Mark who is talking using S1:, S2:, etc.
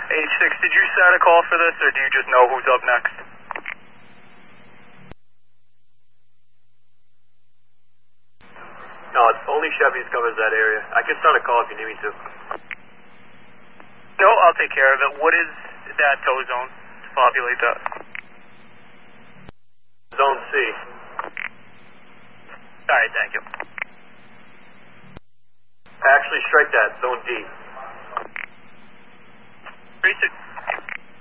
S1: H6, did you set a call for this, or do you just know who's up next?
S2: No, it's only Chevy's covers that area. I can start a call if you need me to.
S1: No, I'll take care of it. What is that tow zone to populate that?
S2: Zone C.
S1: Alright, thank you.
S2: Actually, strike that. Zone D.
S1: 36